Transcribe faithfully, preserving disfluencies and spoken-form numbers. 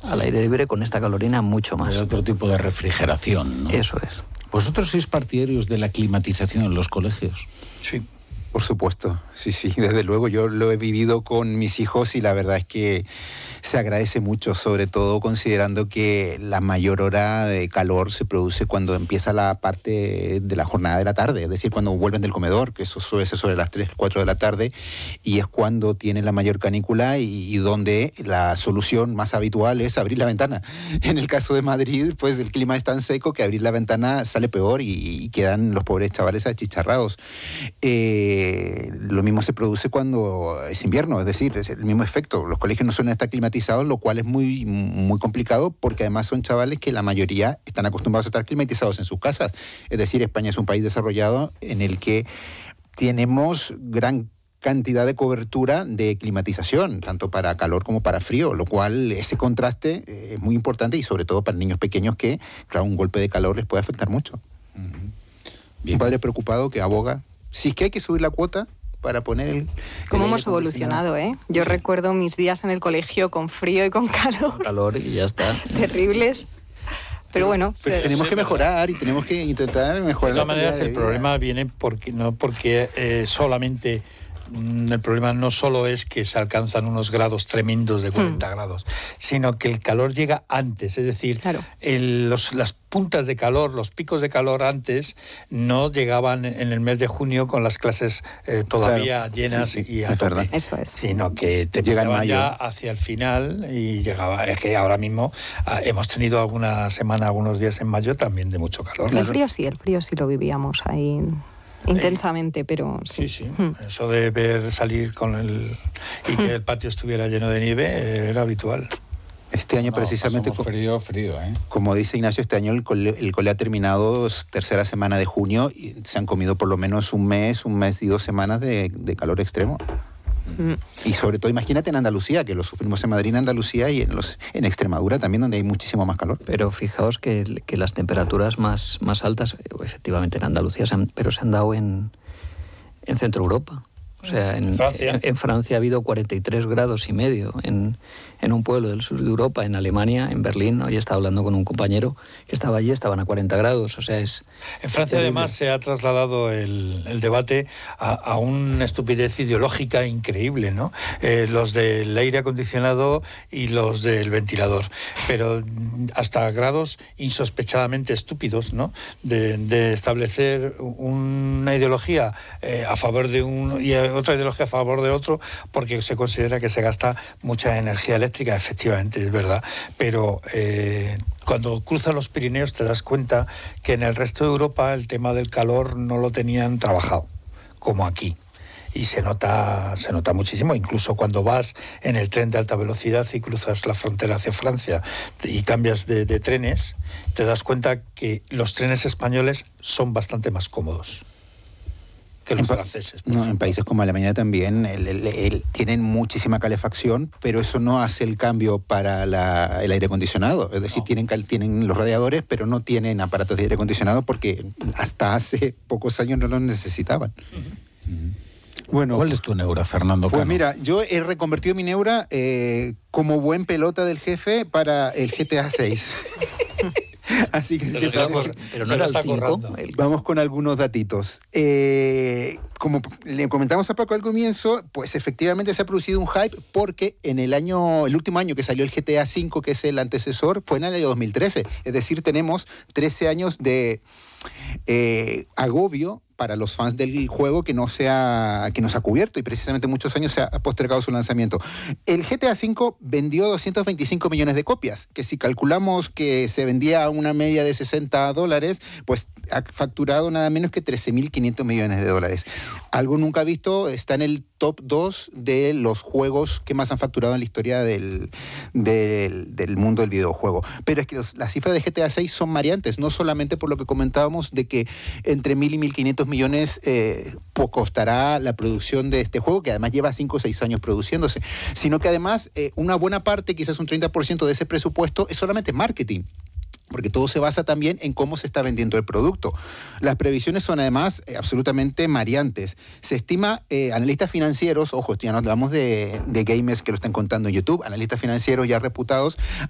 al aire libre, con esta calorina mucho más. Es otro tipo de refrigeración, ¿no? Eso es. ¿Vosotros sois partidarios de la climatización en los colegios? Sí. Por supuesto, sí, sí, desde luego yo lo he vivido con mis hijos y la verdad es que se agradece mucho, sobre todo considerando que la mayor hora de calor se produce cuando empieza la parte de la jornada de la tarde, es decir, cuando vuelven del comedor, que eso suele ser sobre las tres, cuatro de la tarde, y es cuando tienen la mayor canícula y, y donde la solución más habitual es abrir la ventana. En el caso de Madrid, pues el clima es tan seco que abrir la ventana sale peor y, y quedan los pobres chavales achicharrados. Eh, lo mismo se produce cuando es invierno, es decir, es el mismo efecto. Los colegios no suelen estar climatizados, lo cual es muy, muy complicado porque además son chavales que la mayoría están acostumbrados a estar climatizados en sus casas. Es decir, España es un país desarrollado en el que tenemos gran cantidad de cobertura de climatización, tanto para calor como para frío, lo cual ese contraste es muy importante y sobre todo para niños pequeños que, claro, un golpe de calor les puede afectar mucho. Uh-huh. Bien. Un padre preocupado que aboga. Si es que hay que subir la cuota para poner el... ¿Cómo hemos evolucionado, eh? Yo sí. recuerdo mis días en el colegio con frío y con calor. Con calor y ya está. Terribles. Pero bueno... Pero se... tenemos que mejorar y tenemos que intentar mejorar. De todas maneras, el problema viene porque no porque eh, solamente... El problema no solo es que se alcanzan unos grados tremendos de cuarenta mm. grados, sino que el calor llega antes, es decir, claro. el, los, las puntas de calor, los picos de calor antes no llegaban en el mes de junio con las clases eh, todavía claro. llenas sí, sí, y a tope, Eso es. sino que te llegaban ya hacia el final y llegaba, es que ahora mismo ah, hemos tenido alguna semana, algunos días en mayo también de mucho calor. El frío sí, el frío sí lo vivíamos ahí... intensamente, pero sí. Sí, sí. Hmm. Eso de ver salir con el... y que el patio estuviera lleno de nieve eh, era habitual. Este año no, precisamente... frío, frío, ¿eh? Como dice Ignacio, este año el cole, el cole ha terminado tercera semana de junio y se han comido por lo menos un mes, un mes y dos semanas de, de calor extremo. Mm. Y sobre todo, imagínate en Andalucía, que lo sufrimos en Madrid, en Andalucía y en, los, en Extremadura también, donde hay muchísimo más calor. Pero fijaos que, que las temperaturas más, más altas, efectivamente en Andalucía, se han, pero se han dado en, en Centro Europa. O sea, en Francia. En, en Francia ha habido cuarenta y tres grados y medio en, en un pueblo del sur de Europa, en Alemania, en Berlín. Hoy estaba hablando con un compañero que estaba allí, estaban a cuarenta grados. O sea, es... En Francia, terrible. Además, se ha trasladado el, el debate a, a una estupidez ideológica increíble, ¿no? Eh, los del aire acondicionado y los del ventilador. Pero hasta grados insospechadamente estúpidos, ¿no? De, de establecer una ideología eh, a favor de un... y otra ideología a favor de otro, porque se considera que se gasta mucha energía eléctrica, efectivamente, es verdad, pero eh, cuando cruzas los Pirineos te das cuenta que en el resto de Europa el tema del calor no lo tenían trabajado, como aquí. Y se nota, se nota muchísimo, incluso cuando vas en el tren de alta velocidad y cruzas la frontera hacia Francia y cambias de, de trenes, te das cuenta que los trenes españoles son bastante más cómodos que los en franceses. No, en países como Alemania también el, el, el, tienen muchísima calefacción, pero eso no hace el cambio para la, el aire acondicionado. Es decir, no. tienen, tienen los radiadores, pero no tienen aparatos de aire acondicionado porque hasta hace pocos años no los necesitaban. Uh-huh. Uh-huh. Bueno, ¿cuál es tu neura, Fernando Cano? Pues mira, yo he reconvertido mi neura eh, como buen pelota del jefe para el G T A seis. Así que si te parece, pero no era el cinco. Vamos con algunos datitos. Eh, como le comentamos a Paco al comienzo, pues efectivamente se ha producido un hype porque en el año, el último año que salió el G T A cinco, que es el antecesor, fue en el año dos mil trece. Es decir, tenemos trece años de eh, agobio para los fans del juego que no se ha, que no se ha cubierto y precisamente muchos años se ha postergado su lanzamiento. El G T A cinco vendió doscientos veinticinco millones de copias, que si calculamos que se vendía a una media de sesenta dólares, pues ha facturado nada menos que trece mil quinientos millones de dólares. Algo nunca visto, está en el top dos de los juegos que más han facturado en la historia del, del, del mundo del videojuego. Pero es que los, las cifras de G T A seis son variantes, no solamente por lo que comentábamos de que entre mil y mil quinientos millones eh, costará la producción de este juego, que además lleva cinco o seis años produciéndose, sino que además eh, una buena parte, quizás un treinta por ciento de ese presupuesto es solamente marketing, porque todo se basa también en cómo se está vendiendo el producto. Las previsiones son además eh, absolutamente mareantes. Se estima, eh, analistas financieros, ojo, ya no hablamos de, de gamers que lo están contando en YouTube, analistas financieros ya reputados